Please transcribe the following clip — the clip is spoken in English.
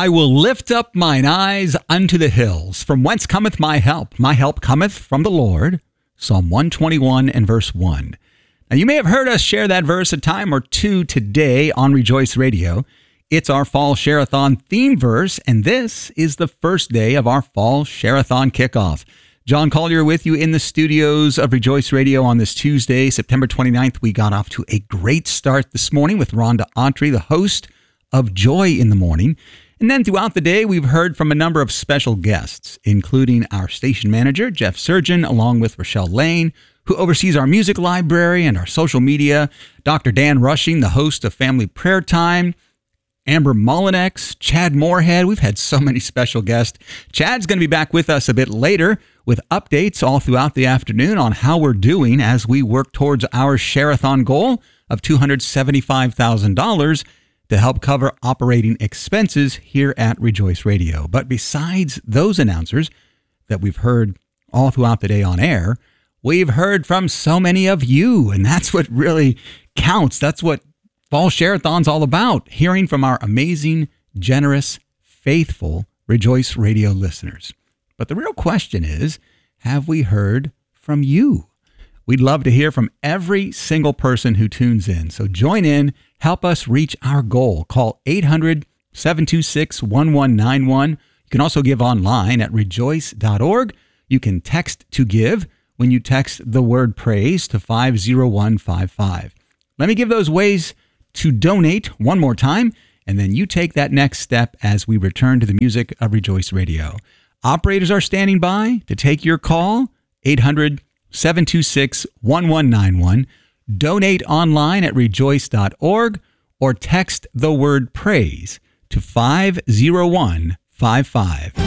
I will lift up mine eyes unto the hills. From whence cometh my help? My help cometh from the Lord. Psalm 121 and verse 1. Now, you may have heard us share that verse a time or two today on Rejoice Radio. It's our Fall Share-a-thon theme verse, and this is the first day of our Fall Share-a-thon kickoff. John Collier with you in the studios of Rejoice Radio on this Tuesday, September 29th. We got off to a great start this morning with Rhonda Autry, the host of Joy in the Morning. And then throughout the day, we've heard from a number of special guests, including our station manager, Jeff Surgeon, along with Rochelle Lane, who oversees our music library and our social media, Dr. Dan Rushing, the host of Family Prayer Time, Amber Mullinex, Chad Moorhead. We've had so many special guests. Chad's going to be back with us a bit later with updates all throughout the afternoon on how we're doing as we work towards our Share-a-thon goal of $275,000 to help cover operating expenses here at Rejoice Radio. But besides those announcers that we've heard all throughout the day on air, we've heard from so many of you, and that's what really counts. That's what Fall Share-a-thon's all about, hearing from our amazing, generous, faithful Rejoice Radio listeners. But the real question is, have we heard from you? We'd love to hear from every single person who tunes in. So join in, help us reach our goal. Call 800-726-1191. You can also give online at rejoice.org. You can text to give when you text the word praise to 50155. Let me give those ways to donate one more time, and then you take that next step as we return to the music of Rejoice Radio. Operators are standing by to take your call, 800-726-1191. Donate online at rejoice.org or text the word praise to 50155.